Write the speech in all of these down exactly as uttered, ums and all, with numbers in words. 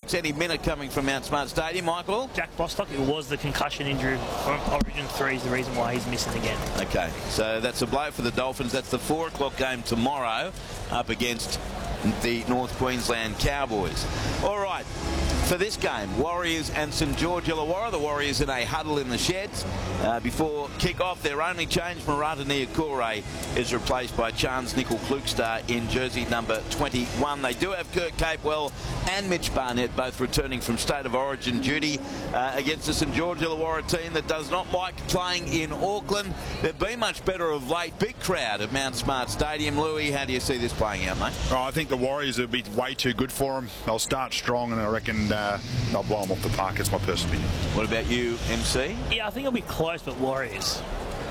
any minute coming from Mount Smart Stadium, Michael. Jack Bostock, it was the concussion injury from Origin three is the reason why he's missing again. Okay, so that's a blow for the Dolphins. That's the four o'clock game tomorrow up against the North Queensland Cowboys. All right. For this game, Warriors and St George Illawarra. The Warriors in a huddle in the sheds. Uh, before kick-off, their only change, Murata Niukore is replaced by Chance Nickel-Klugstar in jersey number twenty-one. They do have Kurt Capewell and Mitch Barnett both returning from State of Origin duty uh, against the St George Illawarra team that does not like playing in Auckland. They've been much better of late. Big crowd at Mount Smart Stadium. Louis, how do you see this playing out, mate? Oh, I think the Warriors will be way too good for them. They'll start strong, and I reckon uh, they'll blow them off the park. It's my personal opinion. What about you, M C? Yeah, I think it'll be close, but Warriors.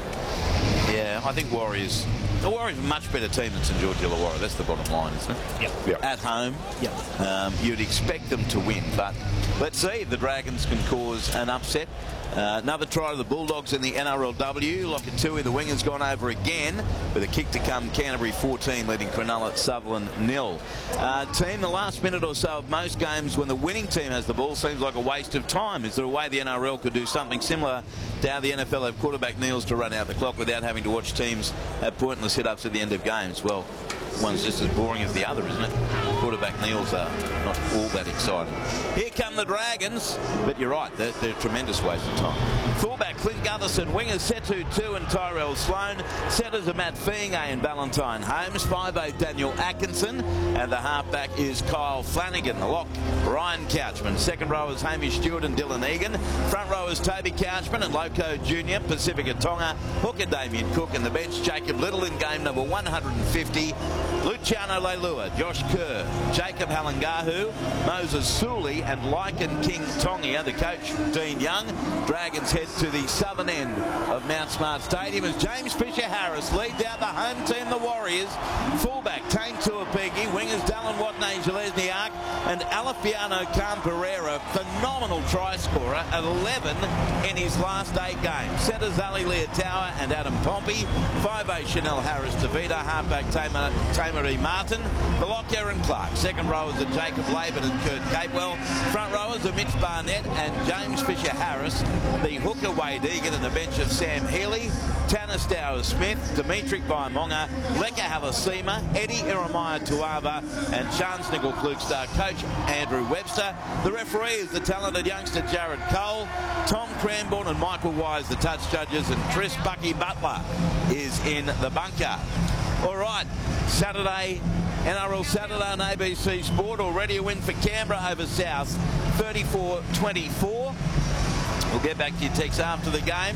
Yeah, I think Warriors. The Warriors are a much better team than St George Illawarra. That's the bottom line, isn't it? Yep. Yep. At home, Yep. Um, you'd expect them to win, but let's see if the Dragons can cause an upset. Uh, another try to the Bulldogs in the N R L W. Lokatui, the winger's gone over again with a kick to come. Canterbury fourteen, leading Cronulla Sutherland nil. Uh, team, the last minute or so of most games when the winning team has the ball seems like a waste of time. Is there a way the N R L could do something similar to how the N F L have quarterback kneels to run out the clock without having to watch teams have pointless hit-ups at the end of games? Well, one's just as boring as the other, isn't it? Quarterback kneels are not all that exciting. Here come the Dragons, but you're right, they're, they're a tremendous waste of time. Fullback Clint Gutherson, wingers Setu two and Tyrell Sloan, setters are Matt Fiinga and Valentine Holmes, five eight Daniel Atkinson, and the halfback is Kyle Flanagan. The lock, Ryan Couchman. Second row is Hamish Stewart and Dylan Egan. Front row is Toby Couchman and Loco Junior, Pacifica Tonga, hooker Damien Cook, and the bench Jacob Little in game number one hundred fifty. Luciano Leilua, Josh Kerr, Jacob Halangahu, Moses Suley, and Lycan King Tongia. The coach, Dean Young. Dragons head to the southern end of Mount Smart Stadium as James Fisher-Harris leads out the home team, the Warriors. Fullback, Tane Tuapigi, wingers Dallin Watney, Jelesniak, and Alefiano Khan-Pereira, phenomenal try scorer at eleven in his last eight games. Centres Ali Leotawa and Adam Pompey, five eight Chanel Harris-Tavita, halfback Tamer, Tamer E. Martin, the lock Aaron Clark. Second rowers are Jacob Laban and Kurt Capewell. Front rowers are Mitch Barnett and James Fisher-Harris. The hooker Wade Egan and the bench of Sam Healy, Tanner Stowers-Smith, Dimitri Vaimonga, Leka Halasima, Eddie Iremaya Tuava, and Chance Nickel-Klugstar. Coach Andrew Webster. The referee is the talented youngster Jared Cole. Tom Cranbourne and Michael Wise, the touch judges, and Tris Bucky Butler is in the bunker. All right, Saturday, N R L Saturday on A B C Sport. Already a win for Canberra over South, thirty-four twenty-four. We'll get back to your texts after the game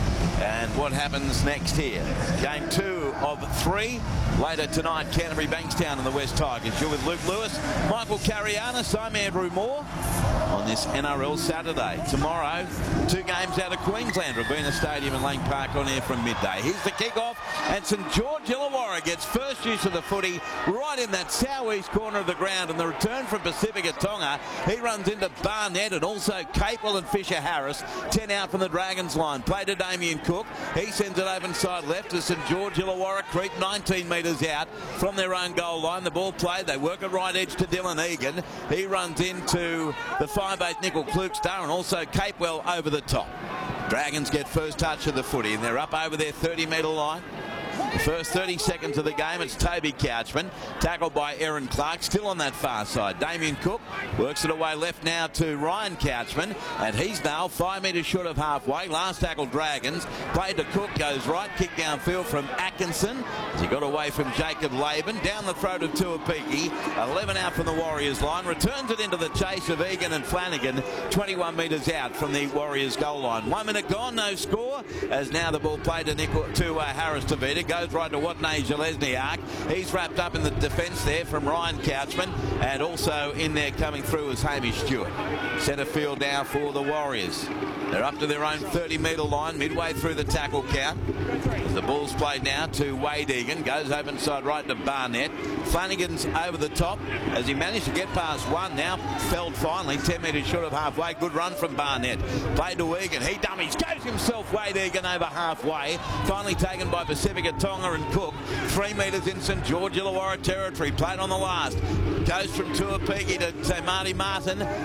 and what happens next here. Game two of three. Later tonight, Canterbury Bankstown and the West Tigers. You're with Luke Lewis, Michael Carianis. I'm Andrew Moore on this N R L Saturday. Tomorrow, two games out of Queensland. Robina Stadium and Lang Park on air from midday. Here's the kick-off, and St George Illawarra gets first use of the footy right in that southeast corner of the ground, and the return from Pacifica Tonga. He runs into Barnett and also Capewell and Fisher-Harris. ten out from the Dragons line. Play to Damien Cook. He sends it over inside left to St George Illawarra. Creep nineteen metres out from their own goal line. The ball played. They work it right edge to Dylan Egan. He runs into the five eight Nickel-Klugstar and also Capewell over the top. Dragons get first touch of the footy and they're up over their thirty metre line. The first thirty seconds of the game, it's Toby Couchman, tackled by Aaron Clark, still on that far side. Damien Cook works it away left now to Ryan Couchman, and he's now five metres short of halfway. Last tackle, Dragons. Played to Cook, goes right, kick downfield from Atkinson. As he got away from Jacob Laban, down the throat of Tuapigi. eleven out from the Warriors line, returns it into the chase of Egan and Flanagan, twenty-one metres out from the Warriors goal line. One minute gone, no score, as now the ball played to, Nickel, to uh, Harris-Tavita. Goes right to Watney Jelesniak. He's wrapped up in the defence there from Ryan Couchman, and also in there coming through is Hamish Stewart. Centre field now for the Warriors. They're up to their own thirty metre line, midway through the tackle count. The ball's played now to Wade Egan. Goes open side right to Barnett. Flanagan's over the top as he managed to get past one. Now felled finally, ten metres short of halfway. Good run from Barnett. Played to Egan. He dummies. Goes himself, Wade Egan, over halfway. Finally taken by Pacifica Tonga and Cook. Three metres in St George Illawarra territory. Played on the last. Goes from Tuapigi to, to Marty Martin.